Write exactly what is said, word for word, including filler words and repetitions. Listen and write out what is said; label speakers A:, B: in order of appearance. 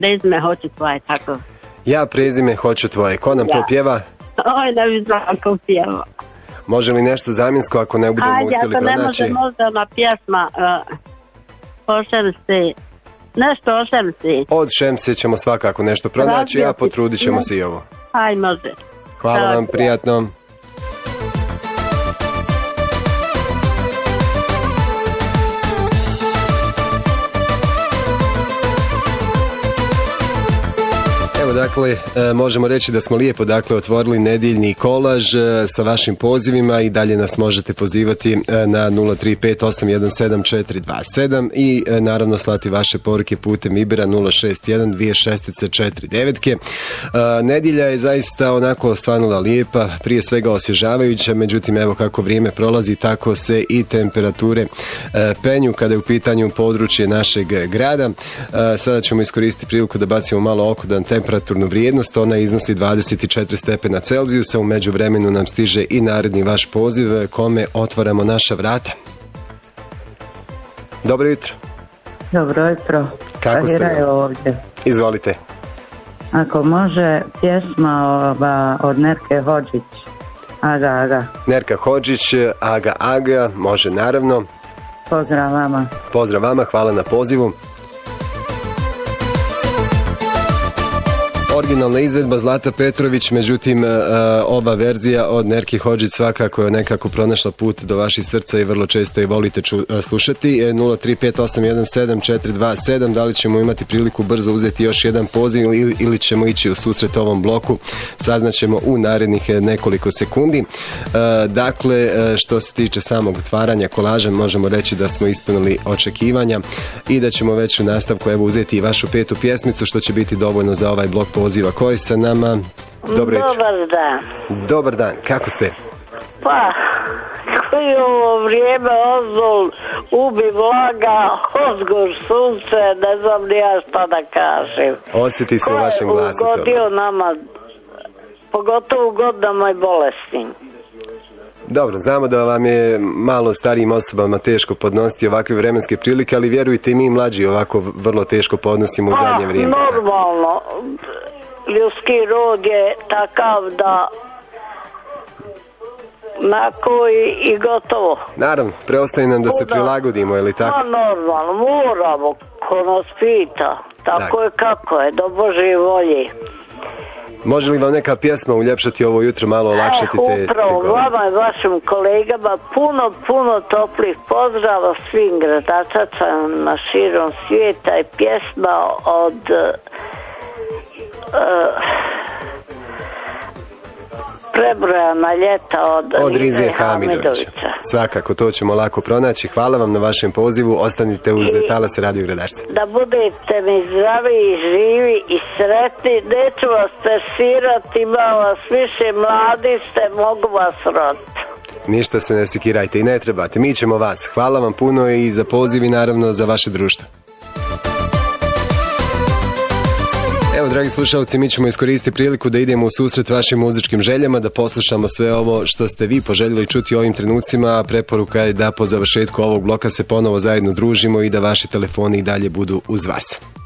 A: prezime hoću tvoje, tako.
B: Ja prezime hoću tvoje. Ko nam ja. to pjeva?
A: Oj, da bi znam ko pjeva.
B: Može li nešto zamjensko ako ne budemo
A: Ajde,
B: uspjeli pronaći?
A: Ajde, ako ne može, možda ona pjesma uh, o Šemsi. Nešto o Šemsi.
B: Od Šemsi ćemo svakako nešto pronaći, a potrudit ćemo se i ovo.
A: Aj, može.
B: Hvala Hvala vam, prijatno. Dakle, možemo reći da smo lijepo dakle otvorili nedjeljni kolaž sa vašim pozivima i dalje nas možete pozivati na nula tri pet osam jedan sedam četiri dva sedam i naravno slati vaše poruke putem Vibera nula šest jedan dvije šest četiri devet. Nedjelja je zaista onako svanula lijepa, prije svega osvježavajuća, međutim evo kako vrijeme prolazi tako se i temperature penju kada je u pitanju područje našeg grada. Sada ćemo iskoristiti priliku da bacimo malo oko na temperaturnu vrijednost, ona iznosi dvadeset četiri stepena Celzijusa. U međuvremenu nam stiže i naredni vaš poziv kome otvaramo naša vrata. Dobro jutro.
C: Dobro jutro.
B: Kako ste?
C: Je ovdje.
B: Izvolite.
C: Ako može pjesma ova od Nerke Hodžić, Aga Aga.
B: Nerka Hodžić, Aga Aga, može naravno.
C: Pozdrav vama.
B: Pozdrav vama, hvala na pozivu. Originalna izvedba Zlata Petrović, međutim ova verzija od Nerki Hodžić svakako je nekako pronašla put do vaših srca i vrlo često je volite ču, slušati. Nula tri pet osam jedan sedam četiri dva sedam, da li ćemo imati priliku brzo uzeti još jedan poziv ili, ili ćemo ići u susret ovom bloku, saznaćemo u narednih nekoliko sekundi. Dakle, što se tiče samog otvaranja kolaža, možemo reći da smo ispunili očekivanja i da ćemo već u nastavku evo uzeti i vašu petu pjesmicu, što će biti dovoljno za ovaj blok poziva. Ko je sa nama? Dobro jutro.
D: Dobar dan.
B: Dobar dan, kako ste?
D: Pa, koji ovo vrijeme ozdol, ubi vlaga, ozgor sunce, ne znam ni ja šta da kažem.
B: Osjeti se u vašem glasu to.
D: Ko je ugodio nama, pogotovo u godinama i bolesnim.
B: Dobro, znamo da vam je malo starijim osobama teško podnositi ovakve vremenske prilike, ali vjerujte i mi mlađi ovako vrlo teško podnosimo u zadnje vrijeme.
D: Normalno, ljudski rod je takav da na koji i gotovo.
B: Naravno, preostaje nam da se prilagodimo, je li tako?
D: Ma normalno, moramo, ko nas pita, tako, tako. je kako je, do Božje volje.
B: Može li vam neka pjesma uljepšati ovo jutro, malo olakšati te...
D: Eh, upravo,
B: te
D: vama i vašim kolegama puno, puno toplih pozdrava svim gradačacama na širom svijeta i pjesma od... Uh, prebrojana ljeta od,
B: od Rizije Hamidovića. Svakako, to ćemo lako pronaći. Hvala vam na vašem pozivu. Ostanite uz I talase Radio Gradarca.
D: Da budete mi zdravi, živi i sretni. Neću vas stresirati, ima vas više, mladi ste, mogu vas roditi.
B: Ništa se ne sekirajte i ne trebate. Mi ćemo vas. Hvala vam puno i za poziv i naravno za vaše društvo. Evo, dragi slušalci, mi ćemo iskoristiti priliku da idemo u susret vašim muzičkim željama, da poslušamo sve ovo što ste vi poželjeli čuti u ovim trenucima. Preporuka je da po završetku ovog bloka se ponovo zajedno družimo i da vaši telefoni i dalje budu uz vas.